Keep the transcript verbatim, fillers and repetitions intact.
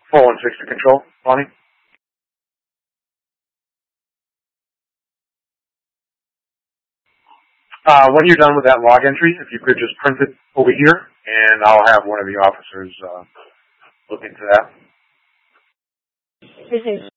four one six to control, Bonnie. Uh, when you're done with that log entry, if you could just print it over here, and I'll have one of the officers uh, look into that. This is